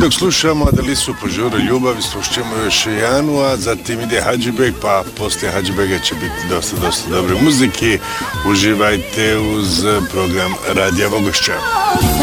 dok slušamo Adelisu Požura ljubav, slušćemo još Janu, a zatim ide Hadžibeg, pa poslije Hadžibega će biti dosta dobre muzike. Uživajte uz program Radija Vogošća.